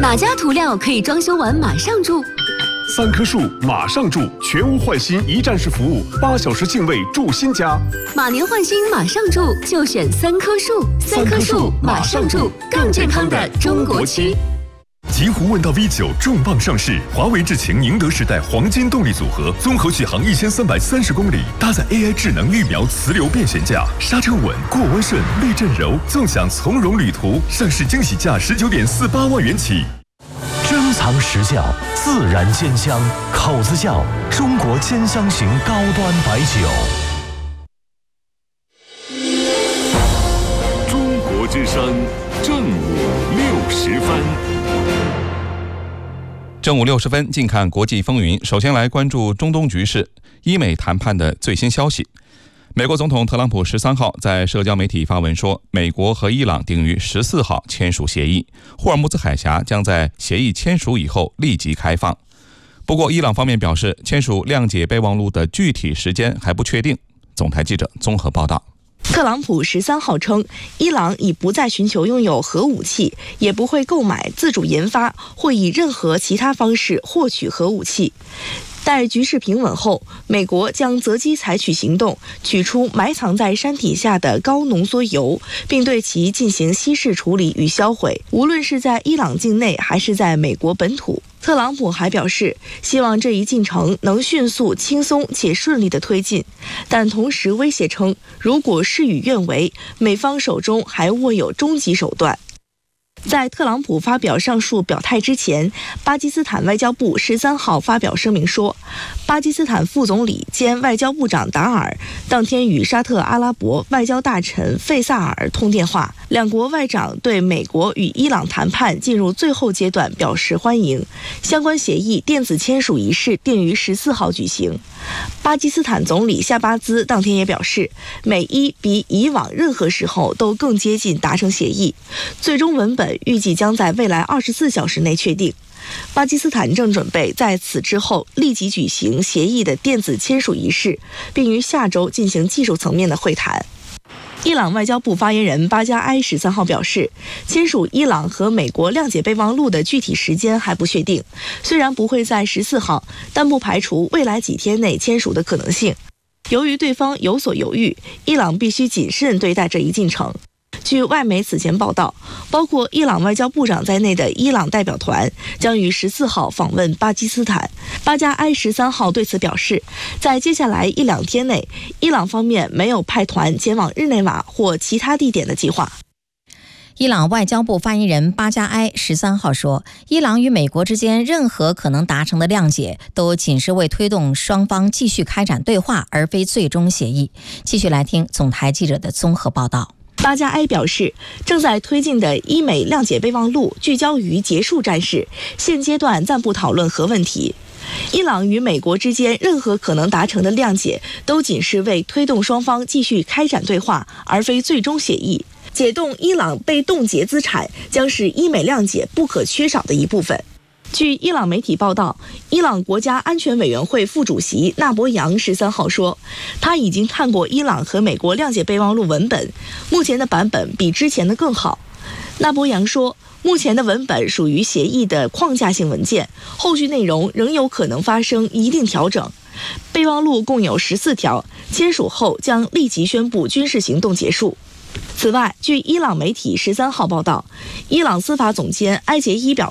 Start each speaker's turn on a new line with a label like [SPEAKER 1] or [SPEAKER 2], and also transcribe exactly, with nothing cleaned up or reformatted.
[SPEAKER 1] 哪家涂料可以装修完马上住？
[SPEAKER 2] 三棵树马上住，全屋换新一站式服务，八小时净位住新家。
[SPEAKER 1] 马年换新马上住，就选三棵树。三棵树马上住，更健康的中国区。
[SPEAKER 3] 极狐问道 V 九 重磅上市，华为智擎宁德时代黄金动力组合，综合续航一千三百三十公里，搭载 A I 智能预瞄磁流变悬架，刹车稳，过弯顺，避震柔，纵享从容旅途。上市惊喜价十九点四八万元起。
[SPEAKER 4] 珍藏实窖，自然鲜香，口子窖，中国兼香型高端白酒。
[SPEAKER 5] 中国之声，正午六十分。
[SPEAKER 6] 正午六十分，近看国际风云。首先来关注中东局势，伊美谈判的最新消息。美国总统特朗普十三号在社交媒体发文说，美国和伊朗定于十四号签署协议，霍尔木兹海峡将在协议签署以后立即开放。不过，伊朗方面表示，签署谅解备忘录的具体时间还不确定。总台记者综合报道。
[SPEAKER 7] 特朗普十三号称，伊朗已不再寻求拥有核武器，也不会购买、自主研发或以任何其他方式获取核武器。待局势平稳后，美国将择机采取行动，取出埋藏在山体下的高浓缩铀，并对其进行稀释处理与销毁，无论是在伊朗境内还是在美国本土。特朗普还表示，希望这一进程能迅速、轻松且顺利地推进，但同时威胁称，如果事与愿违，美方手中还握有终极手段。在特朗普发表上述表态之前，巴基斯坦外交部十三号发表声明说，巴基斯坦副总理兼外交部长达尔当天与沙特阿拉伯外交大臣费萨尔通电话，两国外长对美国与伊朗谈判进入最后阶段表示欢迎，相关协议电子签署仪式定于十四号举行。巴基斯坦总理夏巴兹当天也表示，美伊比以往任何时候都更接近达成协议，最终文本预计将在未来二十四小时内确定。巴基斯坦正准备在此之后立即举行协议的电子签署仪式，并于下周进行技术层面的会谈。伊朗外交部发言人巴加埃十三号表示，签署伊朗和美国谅解备忘录的具体时间还不确定，虽然不会在十四号，但不排除未来几天内签署的可能性。由于对方有所犹豫，伊朗必须谨慎对待这一进程。据外媒此前报道，包括伊朗外交部长在内的伊朗代表团将于十四号访问巴基斯坦。巴加埃十三号对此表示，在接下来一两天内，伊朗方面没有派团前往日内瓦或其他地点的计划。
[SPEAKER 8] 伊朗外交部发言人巴加埃十三号说，伊朗与美国之间任何可能达成的谅解，都仅是为推动双方继续开展对话，而非最终协议。继续来听总台记者的综合报道。
[SPEAKER 7] 巴加埃表示，正在推进的伊美谅解备忘录聚焦于结束战事，现阶段暂不讨论核问题。伊朗与美国之间任何可能达成的谅解，都仅是为推动双方继续开展对话，而非最终协议。解冻伊朗被冻结资产将是伊美谅解不可缺少的一部分。据伊朗媒体报道，伊朗国家安全委员会副主席纳博扬十三号说，他已经看过伊朗和美国谅解备忘录文本，目前的版本比之前的更好。纳博扬说，目前的文本属于协议的框架性文件，后续内容仍有可能发生一定调整。备忘录共有十四条，签署后将立即宣布军事行动结束。此外，据伊朗媒体十三号报道，伊朗司法总监埃杰伊表